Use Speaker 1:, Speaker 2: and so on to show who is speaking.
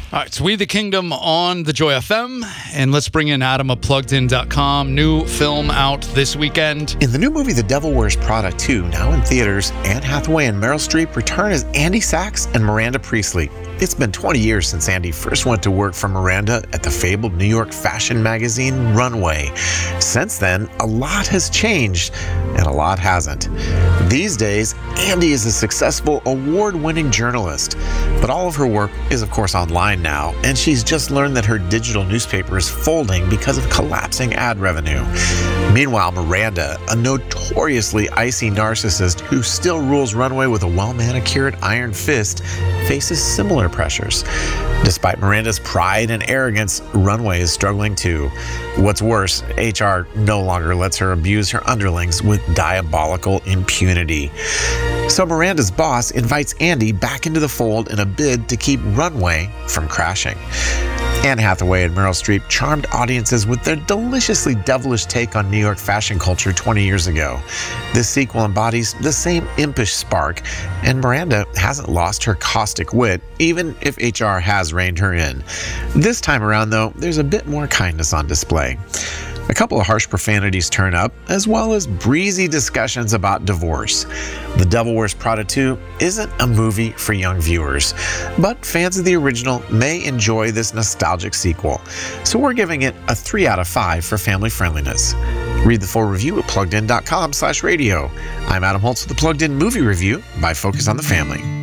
Speaker 1: All right, it's We the Kingdom on the Joy FM, and let's bring in Adam of PluggedIn.com. New film out this weekend.
Speaker 2: In the new movie The Devil Wears Prada 2, now in theaters, Anne Hathaway and Meryl Streep return as Andy Sachs and Miranda Priestley. It's been 20 years since Andy first went to work for Miranda at the fabled New York fashion magazine Runway. Since then, a lot has changed, and a lot hasn't. These days, Andy is a successful, award-winning journalist, but all of her work is, of course, online now, and she's just learned that her digital newspaper is folding because of collapsing ad revenue. Meanwhile, Miranda, a notoriously icy narcissist who still rules Runway with a well-manicured iron fist, faces similar pressures. Despite Miranda's pride and arrogance, Runway is struggling too. What's worse, HR no longer lets her abuse her underlings with diabolical impunity. So Miranda's boss invites Andy back into the fold in a bid to keep Runway from crashing. Anne Hathaway and Meryl Streep charmed audiences with their deliciously devilish take on New York fashion culture 20 years ago. This sequel embodies the same impish spark, and Miranda hasn't lost her caustic wit, even if HR has reined her in. This time around, though, there's a bit more kindness on display. A couple of harsh profanities turn up, as well as breezy discussions about divorce. The Devil Wears Prada 2 isn't a movie for young viewers, but fans of the original may enjoy this nostalgic sequel, so we're giving it a 3 out of 5 for family friendliness. Read the full review at PluggedIn.com/radio. I'm Adam Holtz with the Plugged In Movie Review by Focus on the Family.